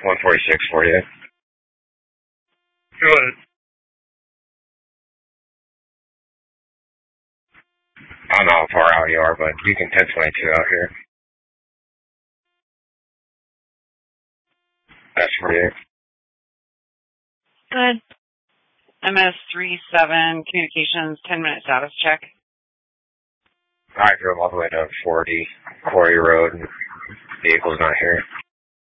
146 for you. Good. I don't know how far out you are, but you can 1022 out here. That's for you. Good. MS37 communications 10-minute status check. I drove all the way to 40 Quarry Road, and vehicle's not here.